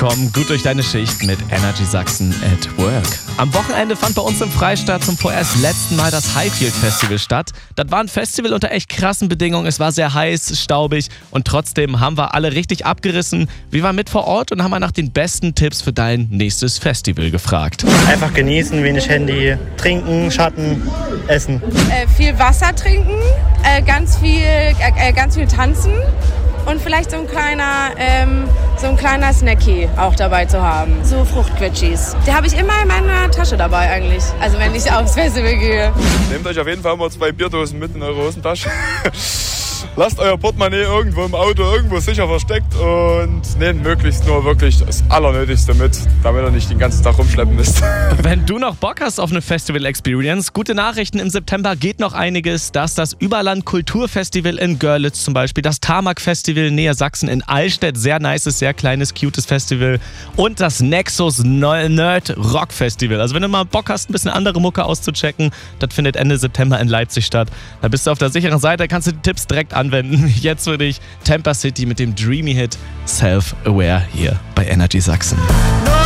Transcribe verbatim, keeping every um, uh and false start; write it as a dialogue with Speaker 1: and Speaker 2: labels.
Speaker 1: Komm gut durch deine Schicht mit Energy Sachsen at Work. Am Wochenende fand bei uns im Freistaat zum vorerst letzten Mal das Highfield Festival statt. Das war ein Festival unter echt krassen Bedingungen. Es war sehr heiß, staubig und trotzdem haben wir alle richtig abgerissen. Wir waren mit vor Ort und haben mal nach den besten Tipps für dein nächstes Festival gefragt.
Speaker 2: Einfach genießen, wenig Handy, trinken, Schatten, essen.
Speaker 3: Äh, viel Wasser trinken, äh, ganz viel, äh, ganz viel tanzen. Und vielleicht so ein kleiner, ähm, so ein kleiner Snacky auch dabei zu haben. So Fruchtquetschis. Die habe ich immer in meiner Tasche dabei eigentlich. Also wenn ich aufs Festival gehe.
Speaker 4: Nehmt euch auf jeden Fall mal zwei Bierdosen mit in eure Hosentasche. Lasst euer Portemonnaie irgendwo im Auto irgendwo sicher versteckt und nehmt möglichst nur wirklich das Allernötigste mit, damit ihr nicht den ganzen Tag rumschleppen müsst.
Speaker 1: Wenn du noch Bock hast auf eine Festival-Experience, gute Nachrichten, im September geht noch einiges. Das ist das Überland Kulturfestival in Görlitz zum Beispiel, das Tarmac Festival näher Sachsen in Allstedt, sehr nices, sehr kleines, cutes Festival und das Nexus Nerd Rock Festival. Also wenn du mal Bock hast, ein bisschen andere Mucke auszuchecken, das findet Ende September in Leipzig statt. Da bist du auf der sicheren Seite, kannst du die Tipps direkt anwenden. Jetzt für dich Tampa City mit dem Dreamy Hit Self-Aware hier bei Energy Sachsen.